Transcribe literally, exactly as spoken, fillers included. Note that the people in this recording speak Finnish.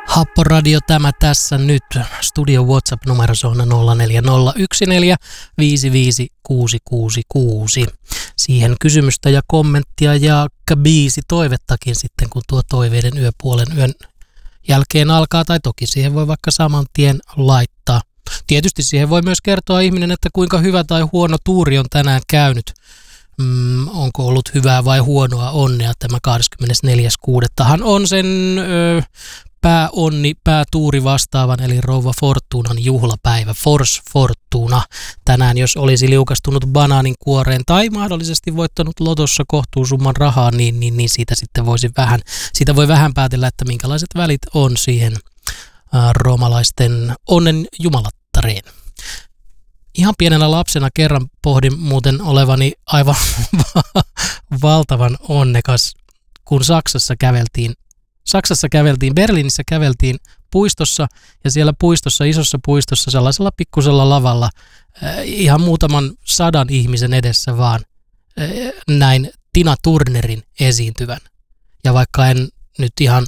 Happoradio tämä tässä nyt. Studio WhatsApp-numero on nolla neljä nolla yksi neljä viisi viisi kuusi kuusi kuusi. Siihen kysymystä ja kommenttia ja biisi toivettakin sitten, kun tuo toiveiden yöpuolen yön jälkeen alkaa. Tai toki siihen voi vaikka saman tien laittaa. Tietysti siihen voi myös kertoa ihminen, että kuinka hyvä tai huono tuuri on tänään käynyt. Mm, onko ollut hyvää vai huonoa onnea. Tämä kahdeskymmenesneljäs kuudetta on sen ö, pääonni, päätuuri vastaavan, eli rouva Fortunan juhlapäivä. Fors Fortuna. Tänään, jos olisi liukastunut banaanin kuoreen tai mahdollisesti voittanut lotossa kohtuusumman rahaa, niin, niin, niin siitä sitten voisi vähän, siitä voi vähän päätellä, että minkälaiset välit on siihen ä, roomalaisten onnen jumalattareen. Ihan pienenä lapsena kerran pohdin muuten olevani aivan valtavan onnekas, kun Saksassa käveltiin. Saksassa käveltiin, Berliinissä käveltiin puistossa ja siellä puistossa, isossa puistossa, sellaisella pikkusella lavalla, äh, ihan muutaman sadan ihmisen edessä vaan äh, näin Tina Turnerin esiintyvän. Ja vaikka en nyt ihan